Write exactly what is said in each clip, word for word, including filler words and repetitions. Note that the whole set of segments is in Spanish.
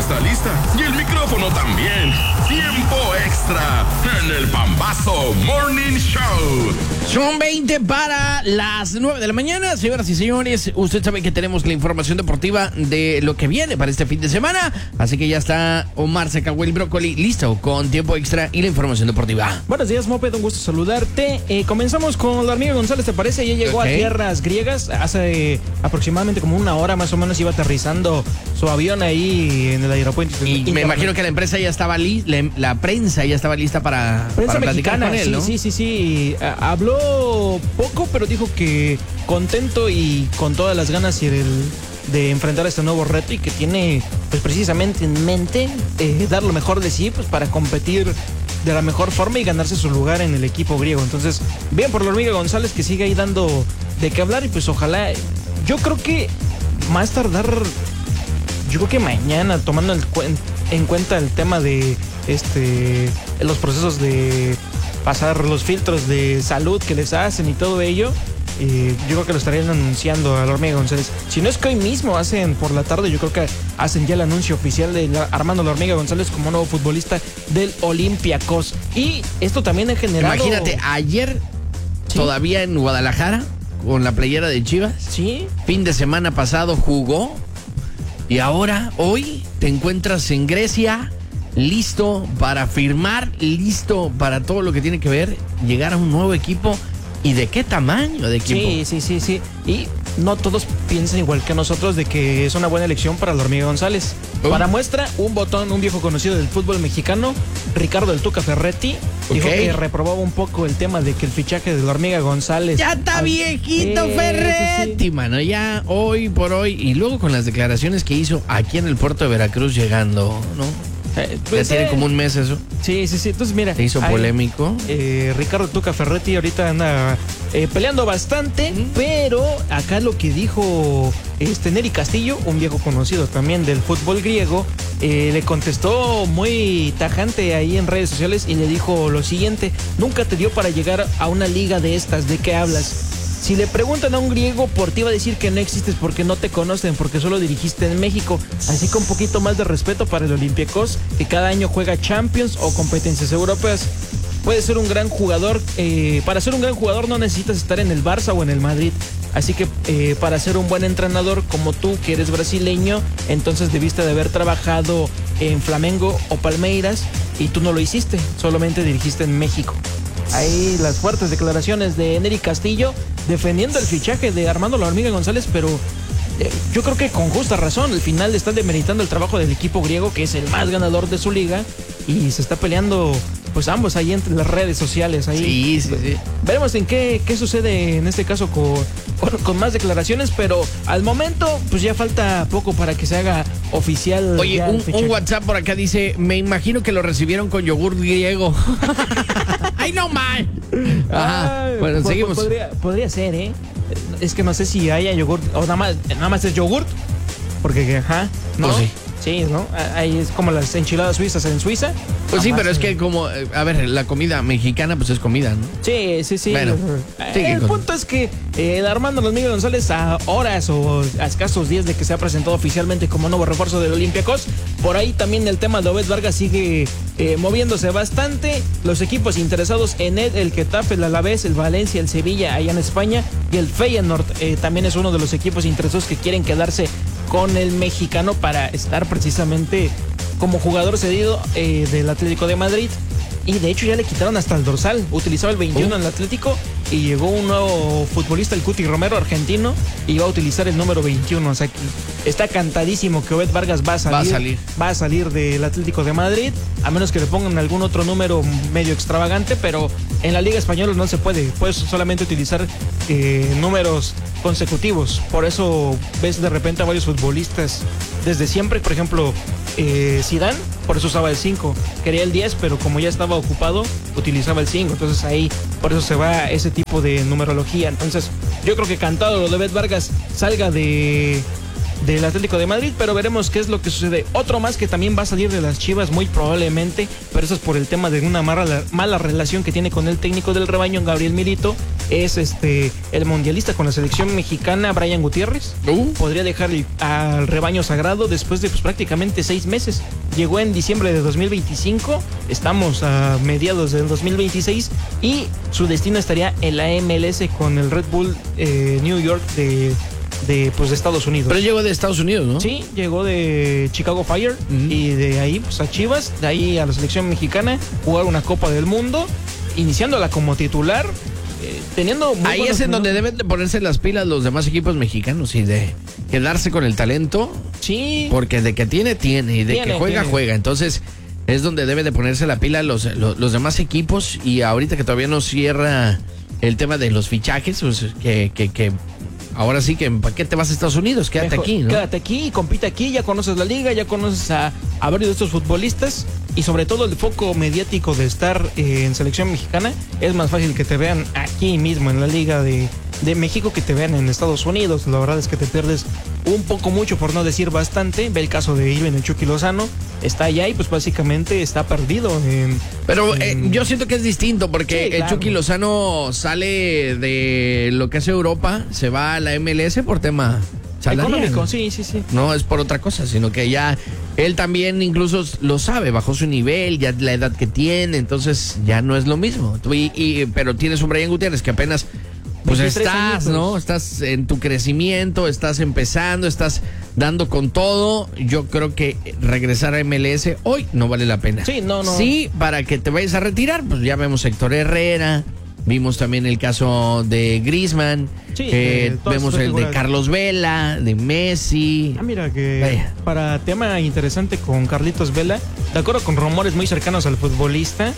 está lista y el micrófono también. Tiempo extra en el Pambazo Morning Show. Son veinte para las nueve de la mañana. Señoras y señores, usted sabe que tenemos la información deportiva de lo que viene para este fin de semana. Así que ya está Omar Zacahuel Brócoli listo con tiempo extra y la información deportiva. Buenos días, Moped, un gusto saludarte. Eh, comenzamos con la hormiga González, ¿te parece? Ya llegó okay. a tierras griegas. Hace aproximadamente como una hora más o menos iba aterrizando su avión ahí en el aeropuerto. Y me imagino que la empresa ya estaba lista, la, la prensa ya estaba lista para, prensa para mexicana, platicar con él, ¿no? Sí, sí, sí, sí. Habló poco, pero dijo que contento y con todas las ganas y el, de enfrentar este nuevo reto y que tiene pues precisamente en mente eh, dar lo mejor de sí pues para competir de la mejor forma y ganarse su lugar en el equipo griego. Entonces, bien por la hormiga González, que sigue ahí dando de qué hablar y pues ojalá, yo creo que más tardar, yo creo que mañana, tomando el, en cuenta el tema de este los procesos de pasar los filtros de salud que les hacen y todo ello, eh, yo creo que lo estarían anunciando a la hormiga González. Si no es que hoy mismo hacen por la tarde, yo creo que hacen ya el anuncio oficial de la, Armando la hormiga González como nuevo futbolista del Olympiacos. Y esto también ha generado... Imagínate, ayer ¿sí? todavía en Guadalajara con la playera de Chivas. Sí. Fin de semana pasado jugó y ahora, hoy, te encuentras en Grecia, listo para firmar, listo para todo lo que tiene que ver, llegar a un nuevo equipo. ¿Y de qué tamaño de equipo? Sí, sí, sí, sí. Y no todos piensan igual que nosotros de que es una buena elección para la hormiga González. Uh. Para muestra, un botón, un viejo conocido del fútbol mexicano, Ricardo El Tuca Ferretti, okay. dijo que reprobaba un poco el tema de que el fichaje de la hormiga González... ¡Ya está al... viejito eh, Ferretti, sí. mano! Ya hoy por hoy. Y luego con las declaraciones que hizo aquí en el puerto de Veracruz llegando, ¿no? Eh, pues, ya tiene eh, como un mes eso. Sí, sí, sí. Entonces, mira. Se hizo hay, polémico. Eh, Ricardo Tuca Ferretti ahorita anda eh, peleando bastante, mm. pero acá lo que dijo este Neri Castillo, un viejo conocido también del fútbol griego, eh, le contestó muy tajante ahí en redes sociales y le dijo lo siguiente: nunca te dio para llegar a una liga de estas, ¿de qué hablas? Si le preguntan a un griego por ti va a decir que no existes porque no te conocen, porque solo dirigiste en México. Así que un poquito más de respeto para el Olympiacos, que cada año juega Champions o competencias europeas. Puede ser un gran jugador. Eh, para ser un gran jugador no necesitas estar en el Barça o en el Madrid. Así que eh, para ser un buen entrenador como tú, que eres brasileño, entonces debiste de haber trabajado en Flamengo o Palmeiras y tú no lo hiciste, solamente dirigiste en México. Ahí las fuertes declaraciones de Neri Castillo defendiendo el fichaje de Armando la hormiga González, pero eh, yo creo que con justa razón. Al final le están demeritando el trabajo del equipo griego, que es el más ganador de su liga, y se está peleando pues ambos ahí entre las redes sociales. Ahí sí, sí, sí. Veremos en qué, qué sucede en este caso con, con, con más declaraciones, pero al momento pues ya falta poco para que se haga oficial. Oye, un, un WhatsApp por acá dice: me imagino que lo recibieron con yogur griego. ¡Ay, no mal! Ajá. Ay, bueno, po seguimos. Podría, podría ser, ¿eh? Es que no sé si haya yogurt o nada más, nada más es yogurt. Porque, ajá, ¿no? Pues sí. Sí, ¿no? Ahí es como las enchiladas suizas en Suiza. Pues sí, pero es que como, a ver, la comida mexicana pues es comida, ¿no? Sí, sí, sí. Bueno, eh, el punto es que eh, Armando la hormiga González, a horas o a escasos días de que se ha presentado oficialmente como nuevo refuerzo del Olympiacos, por ahí también el tema de Obed Vargas sigue eh, moviéndose bastante. Los equipos interesados en él, el Getafe, el Alavés, el Valencia, el Sevilla allá en España y el Feyenoord eh, también es uno de los equipos interesados que quieren quedarse con el mexicano para estar precisamente como jugador cedido eh, del Atlético de Madrid. Y de hecho ya le quitaron hasta el dorsal. Utilizaba el veintiuno uh. en el Atlético y llegó un nuevo futbolista, el Cuti Romero, argentino, y va a utilizar el número veintiuno. O sea que está cantadísimo que Obed Vargas va a salir, va a salir. Va a salir del Atlético de Madrid, a menos que le pongan algún otro número medio extravagante, pero en la Liga Española no se puede. Puedes solamente utilizar eh, números consecutivos. Por eso ves de repente a varios futbolistas desde siempre. Por ejemplo, eh, Zidane, por eso usaba el cinco. Quería el diez, pero como ya estaba ocupado, utilizaba el cinco. Entonces ahí, por eso se va ese tipo de numerología. Entonces yo creo que cantado lo de Obed Vargas salga de del Atlético de Madrid, pero veremos qué es lo que sucede. Otro más que también va a salir de las Chivas muy probablemente, pero eso es por el tema de una mala, mala relación que tiene con el técnico del rebaño, Gabriel Milito, es este el mundialista con la selección mexicana, Brian Gutiérrez. Uh. Podría dejar el, al rebaño sagrado después de pues, prácticamente seis meses. Llegó en diciembre de dos mil veinticinco, estamos a mediados del dos mil veintiséis y su destino estaría en la M L S con el Red Bull eh, New York de, de, pues, de Estados Unidos. Pero llegó de Estados Unidos, ¿no? Sí, llegó de Chicago Fire uh-huh. y de ahí pues, a Chivas, de ahí a la selección mexicana, jugar una Copa del Mundo, iniciándola como titular. Eh, teniendo muy ahí es en donde deben de ponerse las pilas los demás equipos mexicanos y de quedarse con el talento. Sí. Porque de que tiene, tiene. Y de tiene, que juega, tiene. juega. Entonces es donde debe de ponerse la pila los, los, los demás equipos. Y ahorita que todavía no cierra el tema de los fichajes, pues que, que, que ahora sí que ¿para qué te vas a Estados Unidos? Quédate Mejor, aquí, ¿no? Quédate aquí, compite aquí, ya conoces la liga, ya conoces a, a varios de estos futbolistas y sobre todo el foco mediático de estar eh, en selección mexicana. Es más fácil que te vean aquí mismo en la liga de, de México que te vean en Estados Unidos. La verdad es que te pierdes un poco mucho, por no decir bastante. Ve el caso de Irving el Chucky Lozano, está allá y pues básicamente está perdido en, Pero en... Eh, yo siento que es distinto porque Sí, el claro. Chucky Lozano sale de lo que hace Europa, se va a la M L S por tema salarial. económico, sí, sí, sí. No es por otra cosa, sino que ya él también incluso lo sabe, bajó su nivel, ya la edad que tiene, entonces ya no es lo mismo. Y, y, pero tienes un Brian Gutiérrez que apenas pues estás, añitos. ¿no? Estás en tu crecimiento, estás empezando, estás dando con todo. Yo creo que regresar a M L S hoy no vale la pena. Sí, no, no. Sí, para que te vayas a retirar, pues ya vemos a Héctor Herrera, vimos también el caso de Griezmann, Sí, eh, de todas vemos sus el de figuras. Carlos Vela, de Messi. Ah, mira que Vaya. para tema interesante con Carlitos Vela, de acuerdo con rumores muy cercanos al futbolista,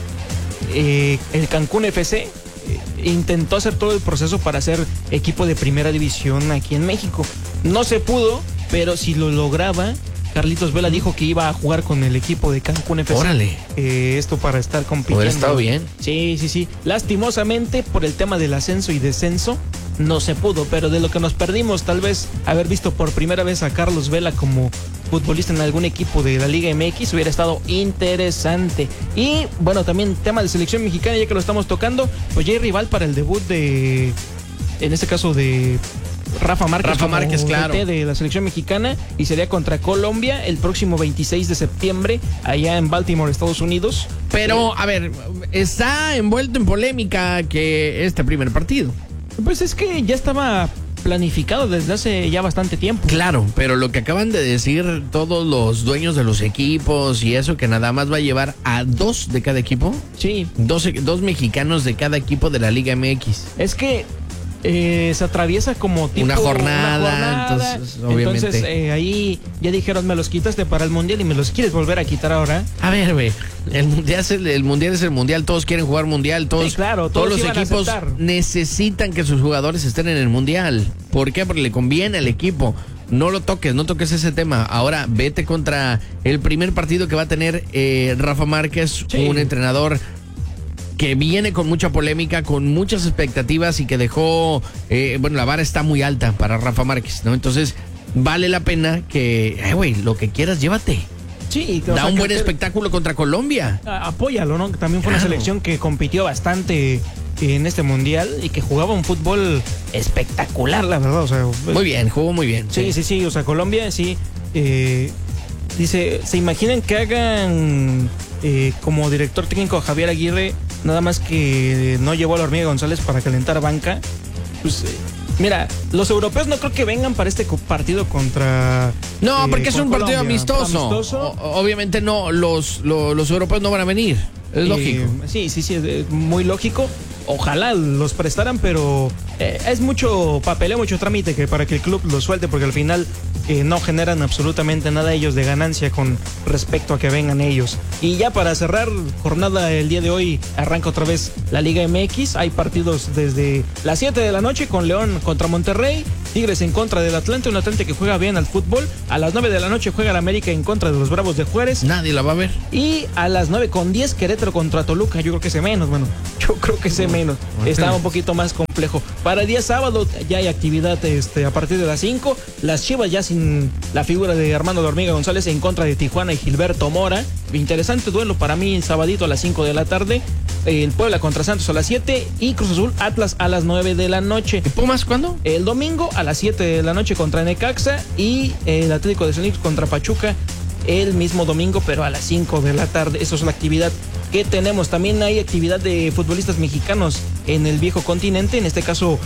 eh, el Cancún F C eh, intentó hacer todo el proceso para hacer equipo de primera división aquí en México. No se pudo, pero si lo lograba, Carlitos Vela dijo que iba a jugar con el equipo de Cancún F C. Órale. Eh, esto para estar compitiendo. Hubiera estado bien. Sí, sí, sí. Lastimosamente, por el tema del ascenso y descenso, no se pudo, pero de lo que nos perdimos, tal vez haber visto por primera vez a Carlos Vela como futbolista en algún equipo de la Liga M X hubiera estado interesante. Y bueno, también tema de selección mexicana, ya que lo estamos tocando, pues ya hay rival para el debut de, en este caso de Rafa Márquez, Rafa como Márquez, claro. D T de la selección mexicana, y sería contra Colombia el próximo veintiséis de septiembre allá en Baltimore, Estados Unidos. Pero, a ver, está envuelto en polémica que este primer partido. Pues es que ya estaba planificado desde hace ya bastante tiempo. Claro, pero lo que acaban de decir todos los dueños de los equipos y eso, que nada más va a llevar a dos de cada equipo, Sí, dos, dos mexicanos de cada equipo de la Liga M X. es que eh, se atraviesa como tipo Una jornada, una jornada. entonces, obviamente. Entonces, eh, ahí ya dijeron, me los quitaste para el Mundial y me los quieres volver a quitar ahora. A ver, güey, el mundial es el, el mundial es el mundial, todos quieren jugar mundial, todos, Sí, claro, todos todos los iban a equipos aceptar. necesitan que sus jugadores estén en el mundial. ¿Por qué? Porque le conviene al equipo. No lo toques, no toques ese tema. Ahora vete contra el primer partido que va a tener eh, Rafa Márquez, Sí. un entrenador que viene con mucha polémica, con muchas expectativas y que dejó, eh, bueno, la vara está muy alta para Rafa Márquez, ¿no? Entonces vale la pena que, eh, güey, lo que quieras, llévate. Sí, o Da sea, un que buen te- espectáculo contra Colombia. a- Apóyalo, ¿no? Que también fue una Claro. selección que compitió bastante en este Mundial y que jugaba un fútbol espectacular, la verdad. O sea, Muy bien, jugó muy bien. Sí, sí, sí, o sea, Colombia sí. eh, dice, ¿se imaginan que hagan eh, como director técnico a Javier Aguirre, nada más que no llevó a la Hormiga González para calentar banca? Pues eh, mira, los europeos no creo que vengan para este co- partido contra... No, eh, porque es con un partido Colombia. amistoso. Amistoso. O- obviamente no, los, los, los europeos no van a venir. Es Eh, lógico. Sí, sí, sí, es eh, muy lógico. Ojalá los prestaran, pero eh, es mucho papeleo, mucho trámite que para que el club los suelte, porque al final eh, no generan absolutamente nada ellos de ganancia con respecto a que vengan ellos. Y ya para cerrar jornada el día de hoy, arranca otra vez la Liga M X. Hay partidos desde las siete de la noche con León contra Monterrey, Tigres en contra del Atlante, un Atlante que juega bien al fútbol. A las nueve de la noche juega el América en contra de los Bravos de Juárez. Nadie la va a ver. Y a las nueve con diez Querétaro contra Toluca. Yo creo que sé menos, mano. Yo creo que sé menos. Está un poquito más complejo. Para el día sábado ya hay actividad este, a partir de las cinco. Las Chivas ya sin la figura de Armando de Hormiga González en contra de Tijuana y Gilberto Mora. Interesante duelo para mí, sabadito a las cinco de la tarde. El Puebla contra Santos a las siete y Cruz Azul Atlas a las nueve de la noche. ¿Y Pumas cuándo? El domingo a las siete de la noche contra Necaxa y el Atlético de San Luis contra Pachuca el mismo domingo, pero a las cinco de la tarde. Eso es la actividad que tenemos. También hay actividad de futbolistas mexicanos en el viejo continente. En este caso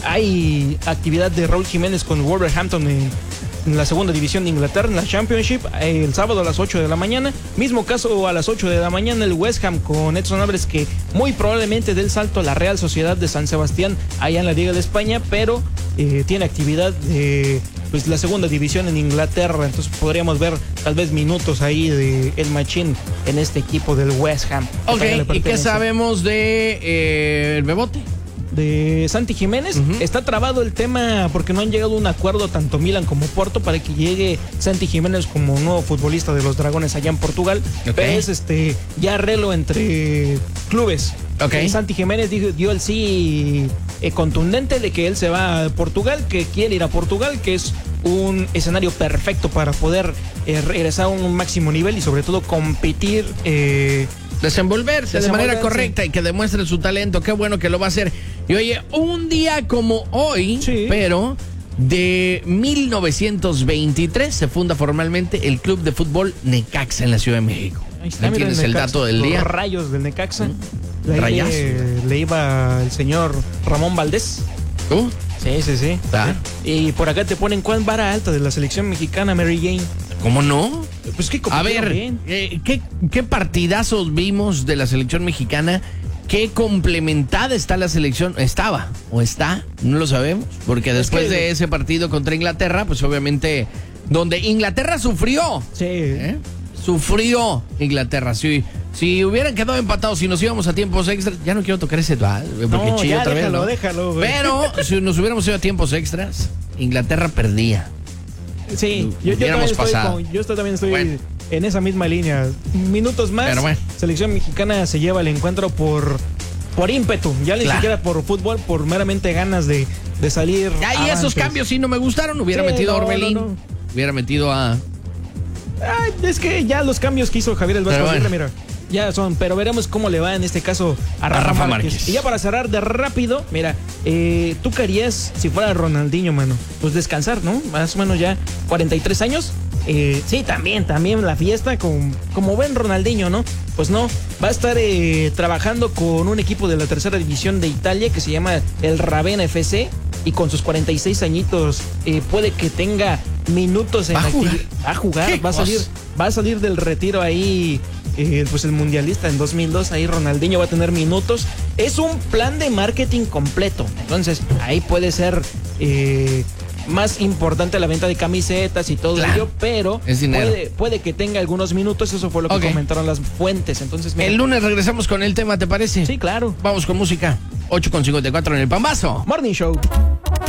hay actividad de Raúl Jiménez con Wolverhampton en en la segunda división de Inglaterra, en la Championship, el sábado a las ocho de la mañana. Mismo caso a las ocho de la mañana el West Ham con Edson Álvarez, que muy probablemente dé el salto a la Real Sociedad de San Sebastián allá en la Liga de España, pero eh, tiene actividad de pues, la segunda división en Inglaterra. Entonces podríamos ver tal vez minutos ahí de el machín en este equipo del West Ham. Ok, ¿y qué sabemos de eh, el Bebote? De Santi Jiménez, uh-huh. Está trabado el tema porque no han llegado a un acuerdo tanto Milan como Porto para que llegue Santi Jiménez como nuevo futbolista de los Dragones allá en Portugal. Okay. Pero es este ya arreglo entre clubes. Okay. Santi Jiménez dio, dio el sí eh, contundente de que él se va a Portugal, que quiere ir a Portugal, que es un escenario perfecto para poder eh, regresar a un máximo nivel y sobre todo competir. Eh, Desenvolverse, Desenvolverse de manera correcta y que demuestre su talento. Qué bueno que lo va a hacer. Y oye, un día como hoy, sí. pero de mil novecientos veintitrés se funda formalmente el Club de Fútbol Necaxa en la Ciudad de México. Ahí está, ¿No tienes el, el dato del día? Los rayos del Necaxa. ¿Mm? ¿Rayas? Le, le iba el señor Ramón Valdés. ¿Tú? Sí, sí, sí. ¿Ah? Y por acá te ponen cuán vara alta de la selección mexicana, Mary Jane. ¿Cómo no? Pues que a ver, eh, ¿qué, ¿qué partidazos vimos de la selección mexicana? ¿Qué complementada está la selección? Estaba o está, no lo sabemos. Porque después es que... de ese partido contra Inglaterra, pues obviamente, donde Inglaterra sufrió. Sí. ¿eh? Sufrió Inglaterra, sí. Si hubieran quedado empatados, si nos íbamos a tiempos extras, ya no quiero tocar ese dual, porque no, chillo ya, otra déjalo, vez. ¿no? Déjalo, güey. Pero si nos hubiéramos ido a tiempos extras, Inglaterra perdía. Sí, yo, yo, también estoy con, yo también estoy bueno. en esa misma línea. Minutos más, bueno. Selección mexicana se lleva el encuentro por, por ímpetu, ya ni claro. siquiera por fútbol, por meramente ganas de, de salir. Ya, y esos cambios sí no me gustaron, hubiera sí, metido no, a Orbelín, no, no. hubiera metido a... Ay, es que ya los cambios que hizo Javier el Vasco, bueno. mira, ya son, pero veremos cómo le va en este caso a Rafa, a Rafa Márquez. Márquez. Y ya para cerrar de rápido, mira, eh, ¿tú qué harías si fuera Ronaldinho, mano? Pues descansar, ¿no? Más o menos ya cuarenta y tres años. Eh, sí, también, también la fiesta con, como buen Ronaldinho, ¿no? Pues no, va a estar eh, trabajando con un equipo de la tercera división de Italia que se llama el Ravenna F C y con sus cuarenta y seis añitos eh, puede que tenga minutos en ¿Va a jugar? Va a jugar, va a salir, va a salir del retiro ahí. Eh, pues el mundialista en dos mil dos, ahí Ronaldinho va a tener minutos. Es un plan de marketing completo. Entonces, ahí puede ser eh, más importante la venta de camisetas y todo claro, ello, pero puede, puede que tenga algunos minutos. Eso fue lo que okay. comentaron las fuentes. Entonces, mira. El lunes regresamos con el tema, ¿te parece? Sí, claro. Vamos con música. ocho con cincuenta y cuatro en el Pambazo Morning Show.